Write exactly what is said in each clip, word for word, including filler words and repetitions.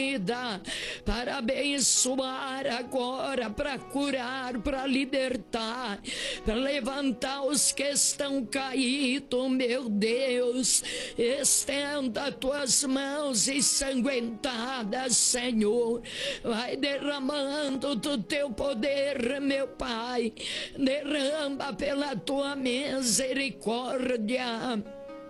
para abençoar agora, para curar, para libertar, para levantar os que estão caídos, meu Deus. Estenda tuas mãos ensanguentadas, Senhor. Vai derramando do teu poder, meu Pai. Derrama pela tua misericórdia.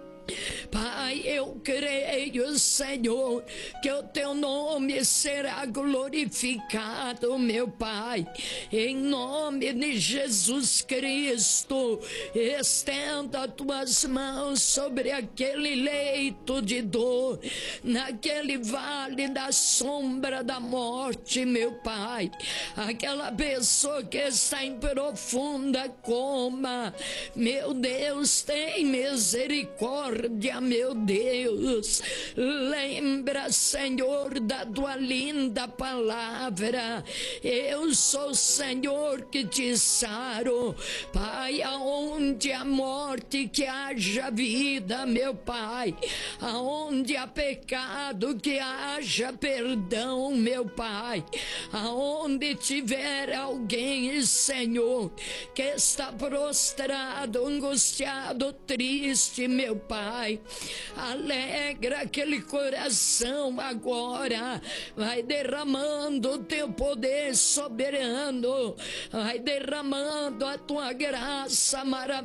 Pai, eu creio, Senhor, que o teu nome será glorificado, meu Pai, em nome de Jesus Cristo. Estenda tuas mãos sobre aquele leito de dor, naquele vale da sombra da morte, meu Pai, aquela pessoa que está em profunda coma. Meu Deus, tem misericórdia, meu Deus. Lembra, Senhor, da tua linda palavra. Eu sou o Senhor que te saro. Pai, aonde há morte, que haja vida, meu Pai. Aonde há pecado, que haja perdão, meu Pai. Aonde tiver alguém, Senhor, que está prostrado, angustiado, triste, meu Pai, alegra aquele coração agora. Vai derramando o teu poder soberano, vai derramando a tua graça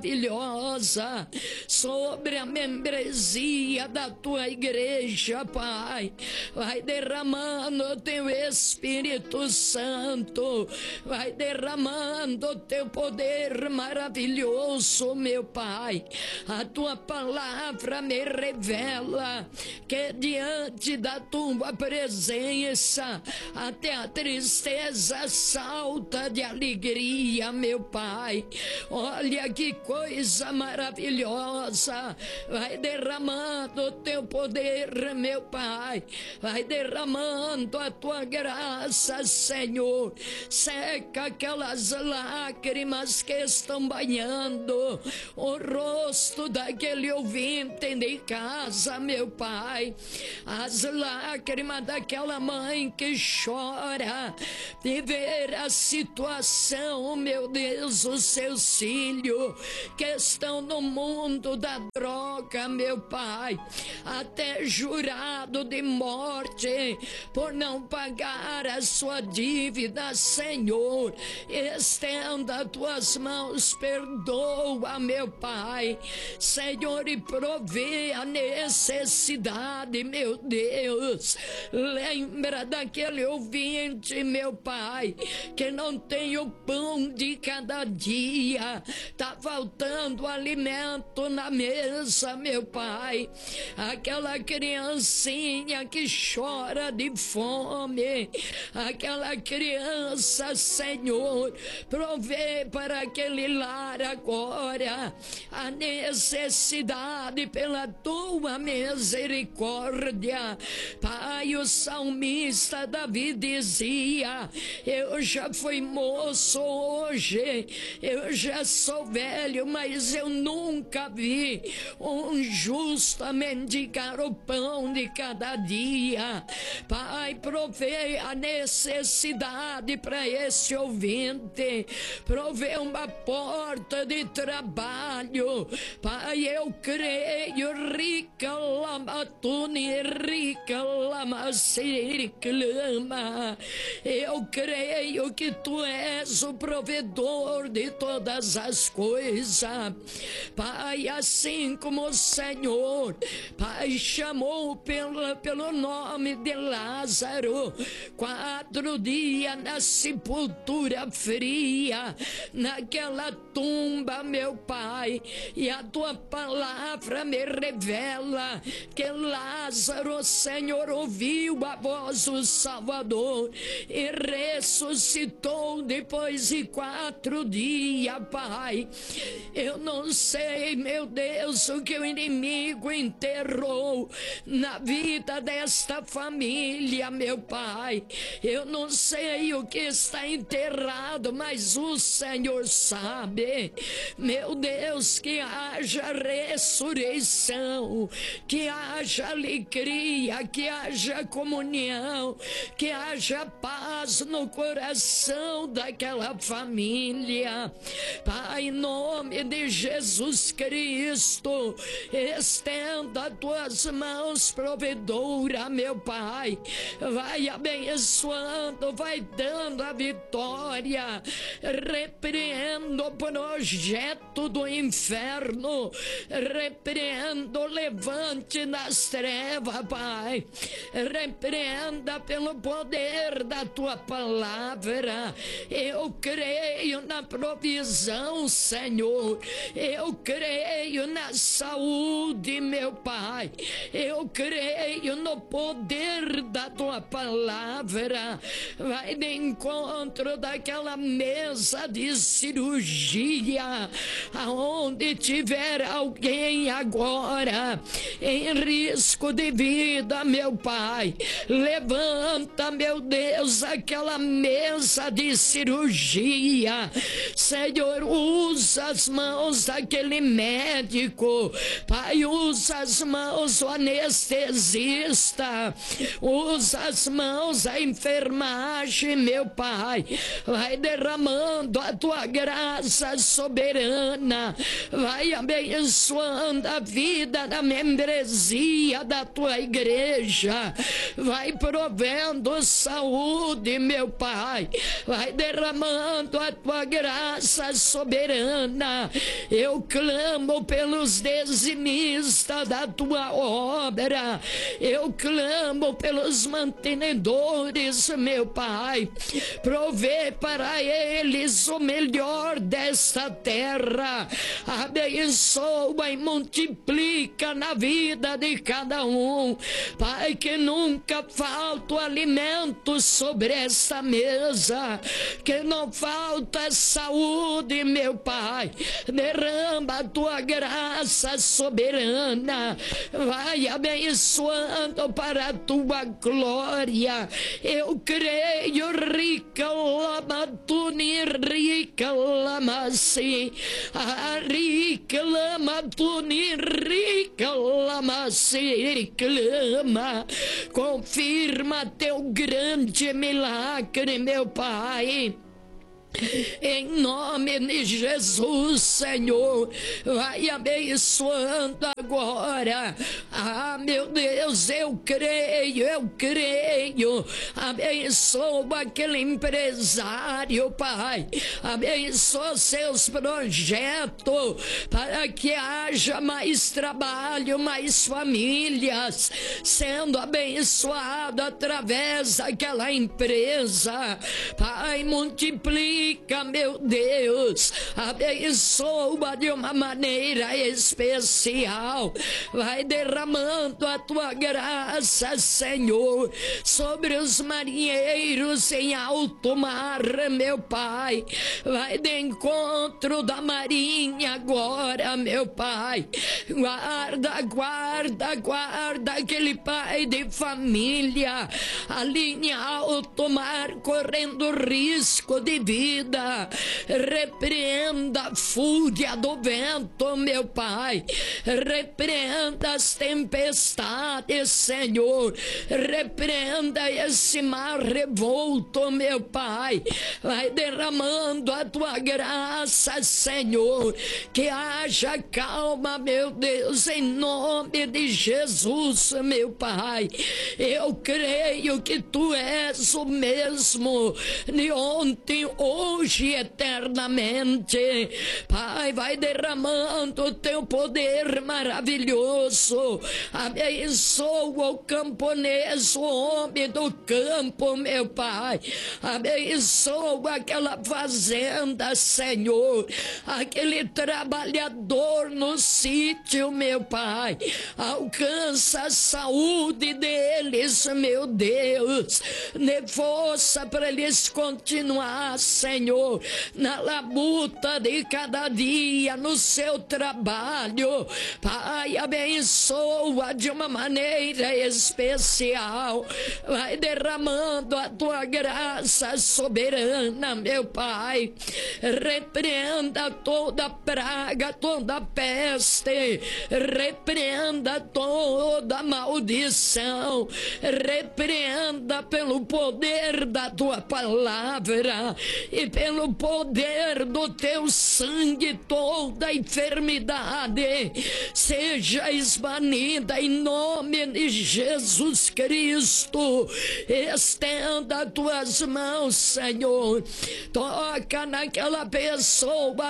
maravilhosa sobre a membresia da tua igreja, Pai. Vai derramando o teu Espírito Santo, vai derramando o teu poder maravilhoso, meu Pai. A tua palavra me revela que diante da tua presença até a tristeza salta de alegria, meu Pai. Olha que coisa maravilhosa. Vai derramando o teu poder, meu Pai. Vai derramando a tua graça, Senhor. Seca aquelas lágrimas que estão banhando o rosto daquele ouvinte de casa, meu Pai. As lágrimas daquela mãe que chora de ver a situação, meu Deus, os seus filhos que estão no mundo da droga, meu Pai, até jurado de morte por não pagar a sua dívida, Senhor. Estenda tuas mãos, perdoa, meu Pai, Senhor, e provê a necessidade, meu Deus. Lembra daquele ouvinte, meu Pai, que não tem o pão de cada dia, tá faltando alimento na mesa, meu Pai. Aquela criancinha que chora de fome, aquela criança, Senhor, provê para aquele lar agora a necessidade pela tua misericórdia. Pai, o salmista Davi dizia: eu já fui moço hoje, eu já sou velho, mas eu nunca vi um justo a mendigar o pão de cada dia. Pai, provê a necessidade para esse ouvinte, provê uma porta de trabalho. Pai, eu creio, rica lamatune, rica lamaciriclama. Eu creio que tu és o provedor de todas as coisas. Pai, assim como o Senhor, Pai, chamou pelo, pelo nome de Lázaro, quatro dias na sepultura fria, naquela tumba, meu Pai, e a tua palavra me revela que Lázaro, Senhor, ouviu a voz do Salvador e ressuscitou depois de quatro dias, Pai. Eu não sei, meu Deus, o que o inimigo enterrou na vida desta família, meu Pai. Eu não sei o que está enterrado, mas o Senhor sabe. Meu Deus, que haja ressurreição direção, que haja alegria, que haja comunhão, que haja paz no coração daquela família. Pai, em nome de Jesus Cristo, estenda tuas mãos provedora, meu Pai, vai abençoando, vai dando a vitória. Repreendo o projeto do inferno, repreendo o levante das trevas, Pai, repreenda pelo poder da tua palavra. Eu creio na provisão, Senhor, eu creio na saúde, meu Pai, eu creio no poder da tua palavra. Vai de encontro daquela mesa de cirurgia, aonde tiver alguém agora em risco de vida, meu Pai, levanta, meu Deus, aquela mesa de cirurgia. Senhor, usa as mãos daquele médico, Pai, usa as mãos do anestesista, usa as mãos da enfermagem, meu Pai, vai derramando a tua graça soberana, vai abençoando a vida da membresia da tua igreja, vai provendo saúde, meu Pai, vai derramando a tua graça soberana. Eu clamo pelos dizimistas da tua obra, eu clamo pelos mantenedores, meu Pai, provê para eles o melhor desta terra, abençoa e multiplica na vida de cada um, Pai, que nunca falta o alimento sobre essa mesa, que não falta saúde, meu Pai, derrama a tua graça soberana, vai abençoando para a tua glória. Eu creio, rica lama tuni, rica lama si, a rica lama tuni, rica lama si, clama, confirma teu grande milagre, meu Pai. Em nome de Jesus, Senhor, vai abençoando agora. Ah, meu Deus, eu creio, eu creio. Abençoa aquele empresário, Pai. Abençoa seus projetos para que haja mais trabalho, mais famílias sendo abençoado através daquela empresa. Pai, multiplica, meu Deus, abençoa de uma maneira especial, vai derramando a tua graça, Senhor, sobre os marinheiros em alto mar, meu Pai, vai de encontro da marinha agora, meu Pai, guarda, guarda, guarda aquele pai de família ali em alto mar, correndo risco de vida. Repreenda a fúria do vento, meu Pai, repreenda as tempestades, Senhor, repreenda esse mar revolto, meu Pai, vai derramando a tua graça, Senhor, que haja calma, meu Deus, em nome de Jesus, meu Pai. Eu creio que tu és o mesmo de ontem, hoje e eternamente. Pai, vai derramando o teu poder maravilhoso, abençoa o camponês, o homem do campo, meu Pai, abençoa aquela fazenda, Senhor, aquele trabalhador no sítio, meu Pai, alcança a saúde deles, meu Deus, dê força para eles continuar, Senhor, Senhor, na labuta de cada dia, no seu trabalho. Pai, abençoa de uma maneira especial. Vai derramando a tua graça soberana, meu Pai. Repreenda toda praga, toda peste. Repreenda toda maldição. Repreenda pelo poder da tua palavra e pelo poder do teu sangue toda enfermidade seja esbanida em nome de Jesus Cristo. Estenda tuas mãos, Senhor. Toca naquela pessoa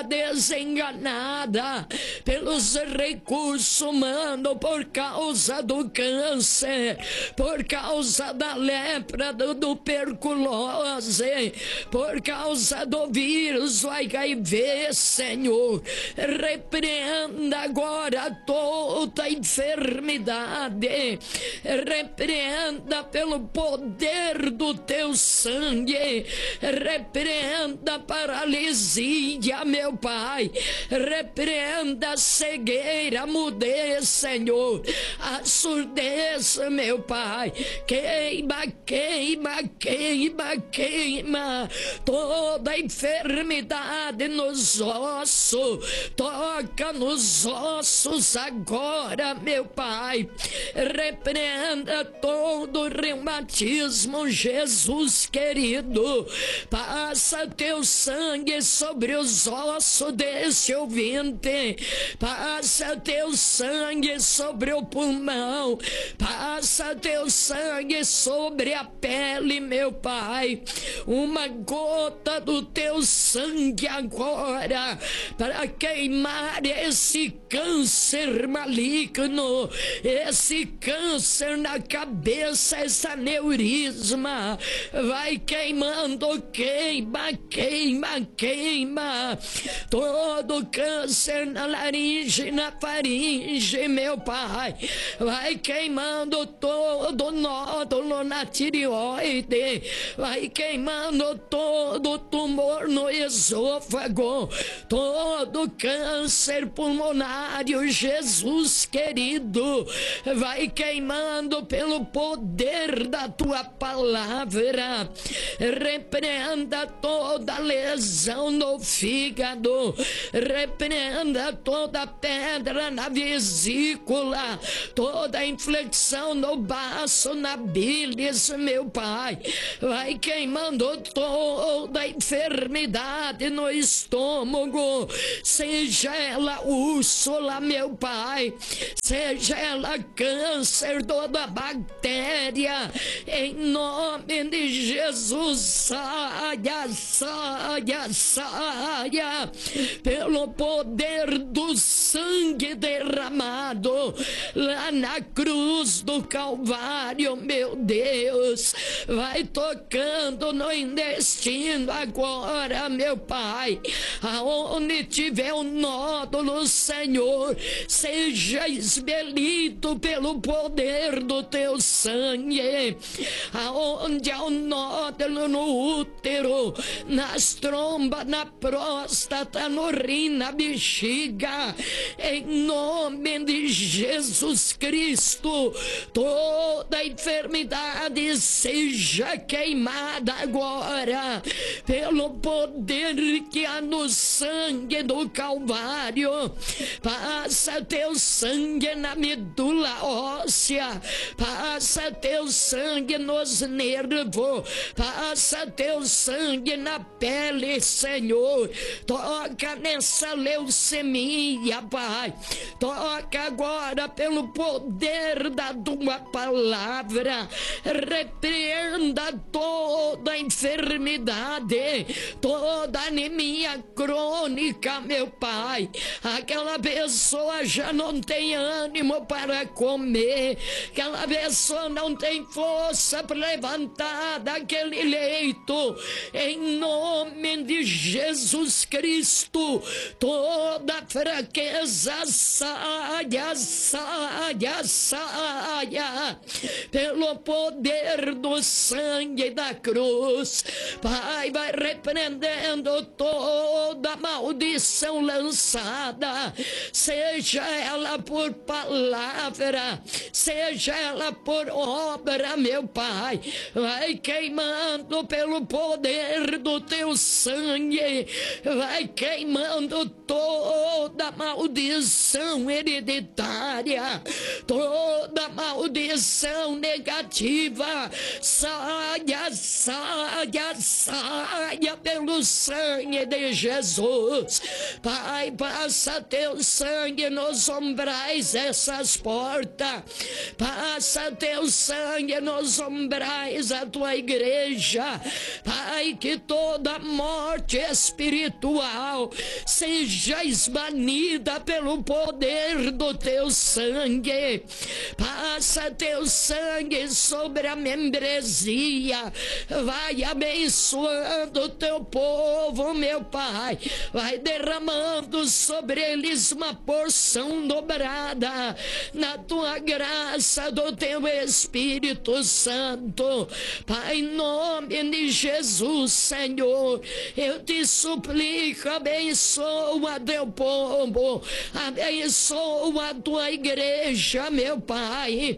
desenganada pelos recursos humanos, por causa do câncer, por causa da lepra, do, do tuberculose, por causa do vírus, o H I V, Senhor. Repreenda agora toda enfermidade. Repreenda pelo poder do teu sangue. Repreenda paralisia, meu Pai. Repreenda a cegueira, a mudez, Senhor. A surdez, meu Pai. Queima, queima, queima, queima toda enfermidade nos ossos. Toca nos ossos agora, meu Pai. Repreenda todo reumatismo, Jesus querido. Passa teu sangue sobre os ossos desse ouvinte. Passa teu sangue sobre o pulmão. Passa teu sangue sobre a pele, meu Pai. Uma gota do teu sangue agora para queimar esse câncer maligno, esse câncer na cabeça, esse aneurisma. Vai queimando, queima, queima, queima todo câncer na laringe, na faringe, meu Pai. Vai queimando todo nódulo na tireoide. Vai queimando todo tumor no esôfago, todo câncer pulmonário, Jesus querido. Vai queimando pelo poder da tua palavra. Repreenda toda lesão no fígado. Repreenda toda pedra na vesícula, toda inflexão no baço, na bilis, meu Pai. Vai queimando toda enfermidade no estômago, seja ela úrsula, meu Pai, seja ela câncer, toda bactéria, em nome de Jesus, saia, saia, saia, pelo poder do sangue derramado lá na cruz do Calvário, meu Deus. Vai tocando no intestino agora, meu Pai. Aonde tiver um nódulo, Senhor, seja expelido pelo poder do teu sangue. Aonde há um nódulo no útero, nas trombas, na próstata, no rim, na bexiga, em nome de Jesus Cristo, toda enfermidade seja queimada agora pelo poder que há no sangue do Calvário. Passa teu sangue na medula óssea, passa teu sangue nos nervos, passa teu sangue na pele, Senhor. Toca nessa leucemia, Pai. Toca agora pelo poder da tua palavra. Repreenda toda enfermidade, toda anemia crônica, meu Pai. Aquela pessoa já não tem ânimo para comer, aquela pessoa não tem força para levantar daquele leito. Em nome de Jesus Cristo, toda fraqueza saia, saia, saia, pelo poder do sangue da cruz. Pai, vai repreendendo queimando toda maldição lançada, seja ela por palavra, seja ela por obra, meu Pai, vai queimando pelo poder do teu sangue, vai queimando toda maldição hereditária, toda maldição negativa, saia, saia, saia pelo sangue de Jesus. Pai, passa teu sangue nos ombrais dessas portas, passa teu sangue nos ombrais da tua igreja, Pai, que toda morte espiritual seja esbanida pelo poder do teu sangue. Passa teu sangue sobre a membresia, vai abençoando o teu povo, meu Pai, vai derramando sobre eles uma porção dobrada na tua graça do teu Espírito Santo. Pai, em nome de Jesus, Senhor, eu te suplico, abençoa teu povo, abençoa a tua igreja, meu Pai,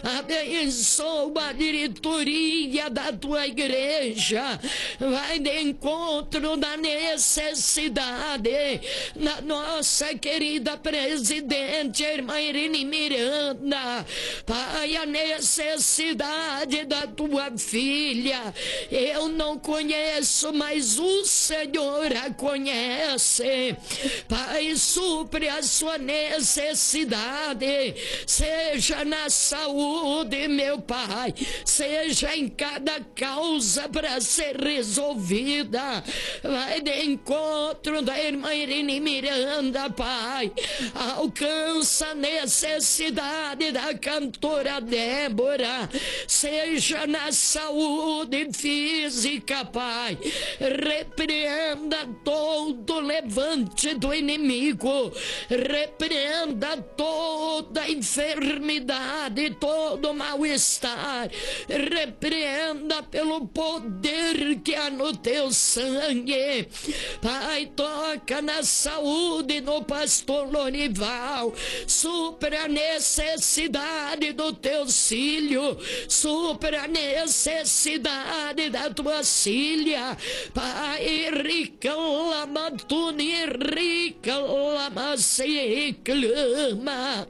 abençoa a diretoria da tua igreja, vai de encontro da necessidade na nossa querida presidente, irmã Irene Miranda. Pai, a necessidade da tua filha, eu não conheço, mas o Senhor a conhece. Pai, supre a sua necessidade, seja na saúde, meu Pai, seja em cada causa para ser resolvida. Vai de encontro da irmã Irene Miranda, Pai, alcança a necessidade da cantora Débora, seja na saúde física, Pai, repreenda todo levante do inimigo, repreenda toda enfermidade, todo mal-estar, repreenda pelo poder que há no teu sangue. Pai, toca na saúde do pastor Lorival, supra a necessidade do teu filho, supra a necessidade da tua filha. Pai, rica lama tuni, rica lama se clama.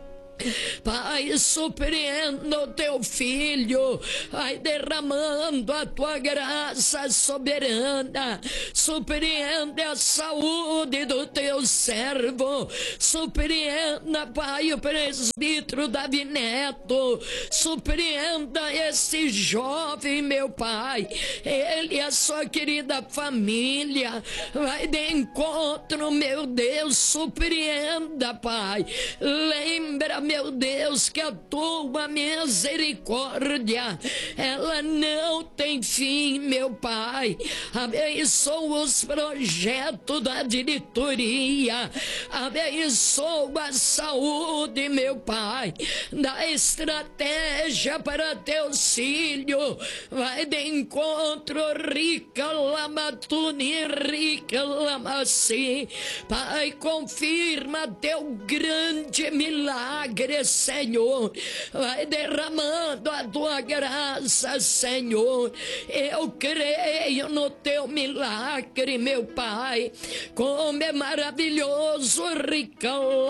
Pai, surpreenda o teu filho, vai derramando a tua graça soberana, surpreenda a saúde do teu servo, surpreenda, Pai, o presbítero Davi Neto, surpreenda esse jovem, meu Pai, ele e a sua querida família, vai de encontro, meu Deus, surpreenda, Pai, lembra, meu Deus, que a tua misericórdia, ela não tem fim, meu Pai. Abençoa os projetos da diretoria, abençoa a saúde, meu Pai, dá estratégia para teus filhos, vai de encontro, rica lamatuni, rica lamaci. Pai, confirma teu grande milagre, Senhor, vai derramando a tua graça, Senhor. Eu creio no teu milagre, meu Pai, como é maravilhoso, rica